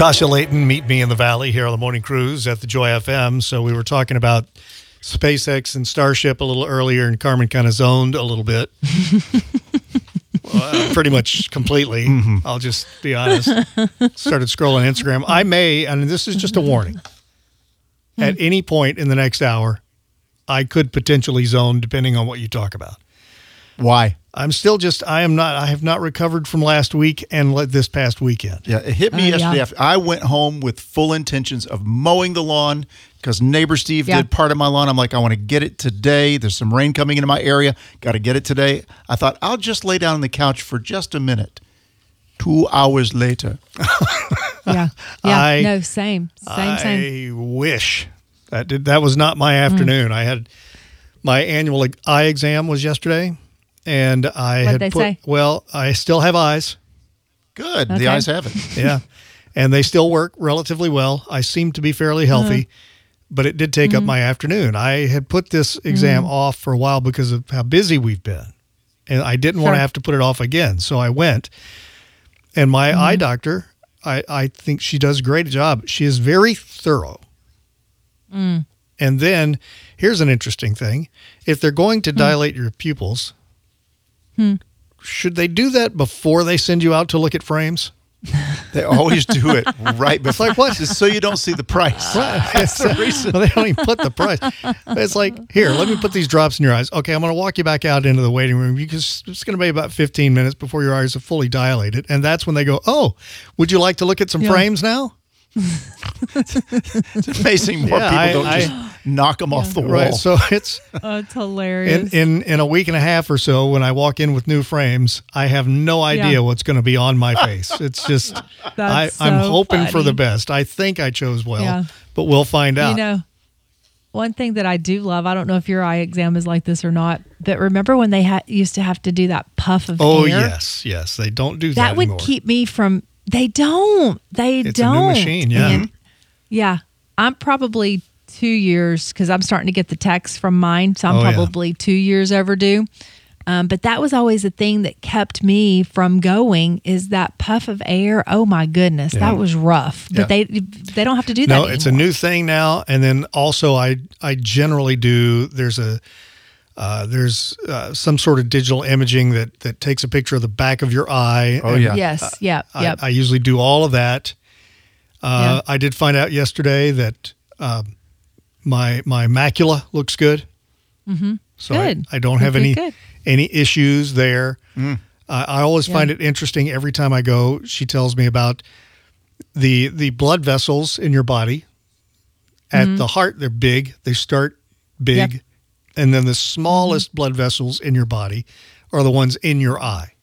Tasha Layton, meet me in the valley here on the morning cruise at the Joy FM. So we were talking about SpaceX and Starship a little earlier, and Carmen kind of zoned a little bit. Pretty much completely. I'll just be honest. Started scrolling Instagram. I may, and this is just a warning, at any point in the next hour, I could potentially zone depending on what you talk about. Why? I have not recovered from last week and this past weekend. Yeah, it hit me yesterday. After I went home with full intentions of mowing the lawn because neighbor Steve did part of my lawn. I'm like, I want to get it today. There's some rain coming into my area. Got to get it today. I thought I'll just lay down on the couch for just a minute. 2 hours later. Same. I wish that was not my afternoon. I had my annual eye exam was yesterday. And What'd they say? Well, I still have eyes. Good. Okay. The eyes have it. Yeah. And they still work relatively well. I seem to be fairly healthy, but it did take up my afternoon. I had put this exam off for a while because of how busy we've been. And I didn't want to have to put it off again. So I went. And my eye doctor, I think she does a great job. She is very thorough. And then here's an interesting thing. If they're going to dilate your pupils, should they do that before they send you out to look at frames? They always do it right before. It's like, what? Just so you don't see the price. Right. That's the reason. Well, they don't even put the price. It's like, here, let me put these drops in your eyes. Okay, I'm going to walk you back out into the waiting room because it's going to be about 15 minutes before your eyes are fully dilated. And that's when they go, oh, would you like to look at some frames now? It's amazing more people don't just knock them off the wall. Right, so it's hilarious. In a week and a half or so, when I walk in with new frames, I have no idea what's going to be on my face. It's just I'm hoping for the best. I think I chose well, but we'll find out. You know, one thing that I do love, I don't know if your eye exam is like this or not, but remember when they used to have to do that puff of air? Oh, yes. They don't do that That would anymore. keep me from... They don't. It's a new machine, yeah. And, I'm probably 2 years because I'm starting to get the texts from mine, so I'm probably 2 years overdue. But that was always the thing that kept me from going is that puff of air. Oh my goodness, that was rough. But they don't have to do that anymore. It's a new thing now. And then also I generally do, there's some sort of digital imaging that takes a picture of the back of your eye. Oh, yeah. Yes. Yep. I usually do all of that. I did find out yesterday that my macula looks good. Mm-hmm. So good. I don't have any issues there. I always find it interesting every time I go. She tells me about the blood vessels in your body. At the heart, they're big. They start big. Yep. And then the smallest blood vessels in your body are the ones in your eye.